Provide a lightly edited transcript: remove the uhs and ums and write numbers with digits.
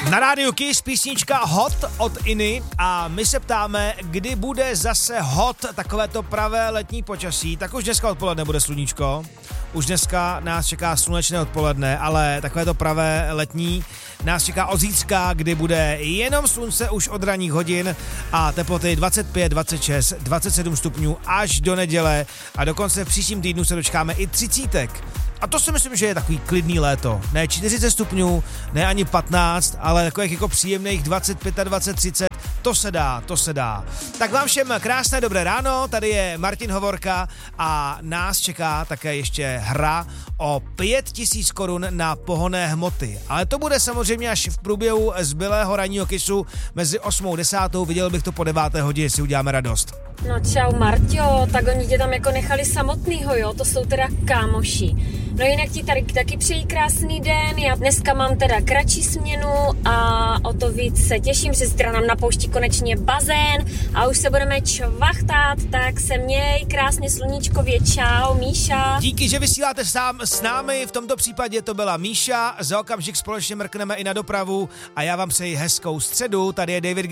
Na rádiu Kiss písnička Hot od Iny a my se ptáme, kdy bude zase hot takovéto pravé letní počasí. Tak už dneska odpoledne bude sluníčko. Už dneska nás čeká slunečné odpoledne, ale takovéto pravé letní nás čeká od zítřka, kdy bude jenom slunce už od ranních hodin a teploty 25, 26, 27 stupňů až do neděle a dokonce v příštím týdnu se dočkáme i 30. A to si myslím, že je takový klidný léto. Ne 40 stupňů, ne ani 15, ale takových jako příjemných 25 a 20, 30. To se dá. Tak vám všem krásné dobré ráno, tady je Martin Hovorka a nás čeká také ještě hra o 5000 korun na pohonné hmoty. Ale to bude samozřejmě až v průběhu zbylého ranního Kissu mezi 8 a 10. Viděl bych to po 9. hodině, si uděláme radost. No čau Marťo, tak oni tě tam jako nechali samotnýho, jo, to jsou teda kámoši. No jinak ti tady taky přeji krásný den, já dneska mám teda kratší směnu a o to víc se těším, že zítra nám napouští konečně bazén a už se budeme čvachtat, tak se měj krásně sluníčkově, čau Míša. Díky, že vysíláte sám s námi, v tomto případě to byla Míša, za okamžik společně mrkneme i na dopravu a já vám přeji hezkou středu, tady je David